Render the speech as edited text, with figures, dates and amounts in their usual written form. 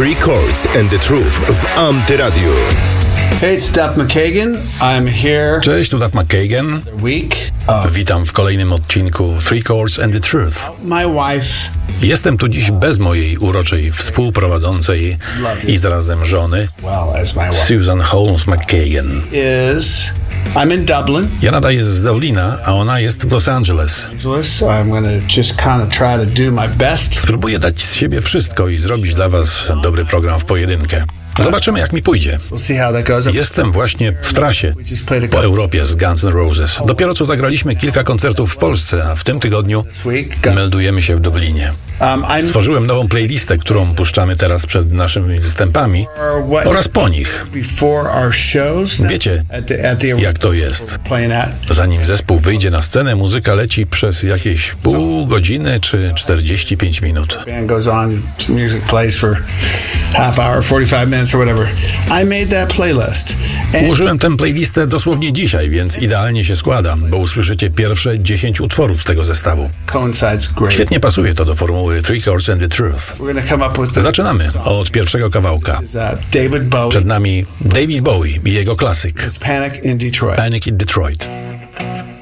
Three Chords and the Truth w Antyradiu. Hey, it's Duff McKagan. I'm here. Cześć, tu Duff McKagan. Witam w kolejnym odcinku Three Chords and the Truth. My wife. Jestem tu dziś bez mojej uroczej współprowadzącej i zarazem żony, Susan Holmes McKagan. I'm in Dublin. Ja nadaję z Dublina, a ona jest w Los Angeles. So I'm going to just kind of try to do my best. Spróbuję dać z siebie wszystko i zrobić dla was dobry program w pojedynkę. Zobaczymy, jak mi pójdzie. Jestem właśnie w trasie po Europie z Guns N' Roses. Dopiero co zagraliśmy kilka koncertów w Polsce, a w tym tygodniu meldujemy się w Dublinie. Stworzyłem nową playlistę, którą puszczamy teraz przed naszymi występami oraz po nich. Wiecie, jak to jest. Zanim zespół wyjdzie na scenę, muzyka leci przez jakieś pół godziny czy 45 minut. Ułożyłem tę playlistę dosłownie dzisiaj, więc idealnie się składa, bo usłyszycie pierwsze 10 utworów z tego zestawu. Świetnie pasuje to do formuły Three Chords and the Truth. Zaczynamy od pierwszego kawałka. Przed nami David Bowie i jego klasyk Panic in Detroit.